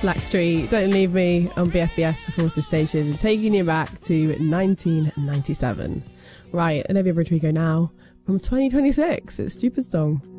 Blackstreet, Don't Leave Me on BFBS, the Forces Station, taking you back to 1997. Right, Olivia Rodrigo now from 2026. It's Stupid Song.